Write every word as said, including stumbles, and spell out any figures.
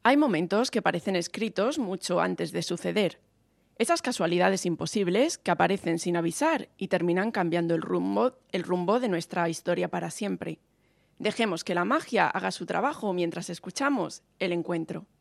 Hay momentos que parecen escritos mucho antes de suceder. Esas casualidades imposibles que aparecen sin avisar y terminan cambiando el rumbo, el rumbo de nuestra historia para siempre. Dejemos que la magia haga su trabajo mientras escuchamos El Encuentro.